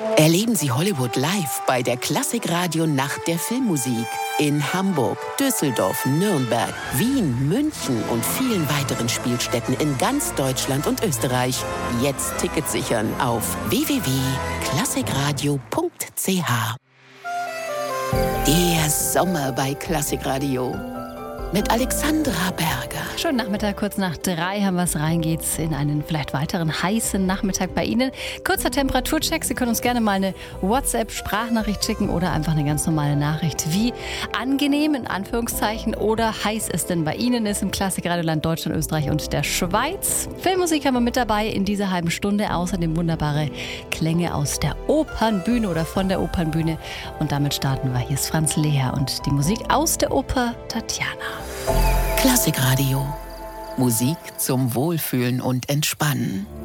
Erleben Sie Hollywood live bei der Klassikradio Nacht der Filmmusik in Hamburg, Düsseldorf, Nürnberg, Wien, München und vielen weiteren Spielstätten in ganz Deutschland und Österreich. Jetzt Tickets sichern auf www.klassikradio.ch. Der Sommer bei Klassikradio mit Alexandra Berger. Schönen Nachmittag, kurz nach 3 haben wir es. Rein geht's in einen vielleicht weiteren heißen Nachmittag bei Ihnen. Kurzer Temperaturcheck. Sie können uns gerne mal eine WhatsApp-Sprachnachricht schicken oder einfach eine ganz normale Nachricht. Wie angenehm, in Anführungszeichen, oder heiß es denn bei Ihnen ist im Klassikradioland Deutschland, Österreich und der Schweiz. Filmmusik haben wir mit dabei in dieser halben Stunde. Außerdem wunderbare Klänge aus der Opernbühne oder von der Opernbühne. Und damit starten wir. Hier ist Franz Lehrer und die Musik aus der Oper Tatjana. Klassikradio. Musik zum Wohlfühlen und Entspannen.